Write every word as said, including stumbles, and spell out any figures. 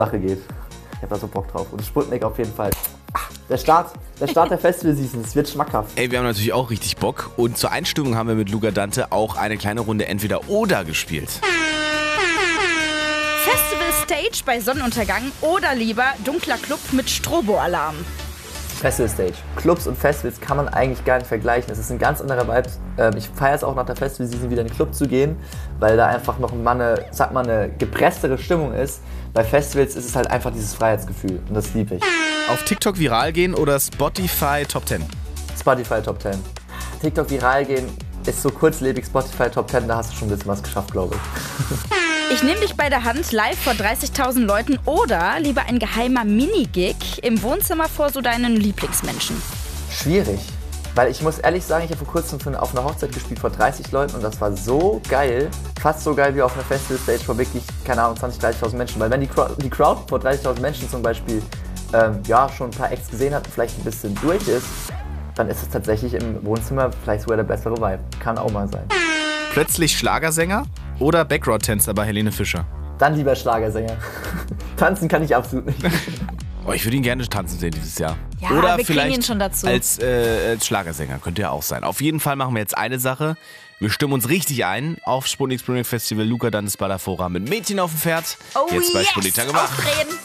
Sache geht. Ich hab da so Bock drauf. Und Sputnik auf jeden Fall. Ach, der Start, der Start der Festival-Season, es wird schmackhaft. Ey, wir haben natürlich auch richtig Bock. Und zur Einstimmung haben wir mit Luca Dante auch eine kleine Runde Entweder-Oder gespielt. Festival Stage bei Sonnenuntergang oder lieber dunkler Club mit Strobo-Alarm? Festival Stage. Clubs und Festivals kann man eigentlich gar nicht vergleichen. Es ist ein ganz anderer Vibe. Ähm, Ich feiere es auch nach der Festival-Season wieder in den Club zu gehen, weil da einfach noch mal eine, sag mal, eine gepresstere Stimmung ist. Bei Festivals ist es halt einfach dieses Freiheitsgefühl und das liebe ich. Auf TikTok viral gehen oder Spotify Top zehn? Spotify Top zehn. TikTok viral gehen ist so kurzlebig. Spotify Top zehn, da hast du schon ein bisschen was geschafft, glaube ich. Ich nehme dich bei der Hand live vor dreißigtausend Leuten oder lieber ein geheimer Minigig im Wohnzimmer vor so deinen Lieblingsmenschen? Schwierig. Weil ich muss ehrlich sagen, ich habe vor kurzem für- auf einer Hochzeit gespielt vor dreißig Leuten und das war so geil. Fast so geil wie auf einer Festival-Stage vor wirklich, keine Ahnung, zwanzig, dreißigtausend Menschen. Weil wenn die, Crowd, die Crowd vor dreißigtausend Menschen zum Beispiel ähm, ja, schon ein paar Acts gesehen hat und vielleicht ein bisschen durch ist, dann ist es tatsächlich im Wohnzimmer vielleicht sogar der bessere Vibe. Kann auch mal sein. Plötzlich Schlagersänger oder Background-Tänzer bei Helene Fischer? Dann lieber Schlagersänger. Tanzen kann ich absolut nicht. Oh, ich würde ihn gerne tanzen sehen dieses Jahr. Ja, oder wir kriegen vielleicht ihn schon dazu. Als, äh, als Schlagersänger, könnte ja auch sein. Auf jeden Fall machen wir jetzt eine Sache. Wir stimmen uns richtig ein auf Sputnik Spring Festival Luca Dantes Balafora mit Mädchen auf dem Pferd. Oh jetzt bei yes, Sputnik Tage gemacht. aufdrehen.